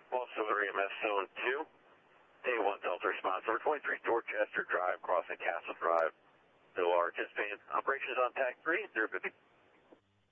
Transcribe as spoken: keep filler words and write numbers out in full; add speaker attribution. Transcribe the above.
Speaker 1: Also, E M S Zone two, day one Delta response, number twenty-three, Dorchester Drive, crossing Castle Drive. So our anticipated operations on T A C three, zero fifty.